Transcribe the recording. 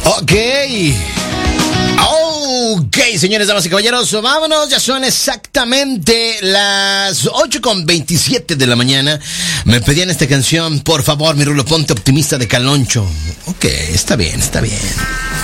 Ok. Ok, señores, damas y caballeros, vámonos. Ya son exactamente las 8:27 de la mañana. Me pedían esta canción. Por favor, mi Rulo, ponte Optimista de Caloncho. Ok, está bien, está bien.